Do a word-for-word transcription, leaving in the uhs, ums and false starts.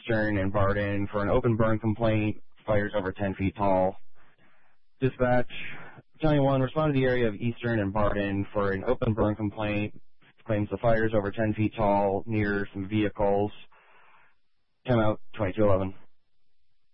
Eastern and Barden for an open burn complaint, fires over ten feet tall. Dispatch, Battalion one, respond to the area of Eastern and Barden for an open burn complaint, claims the fires over ten feet tall near some vehicles. Time out, twenty-two eleven.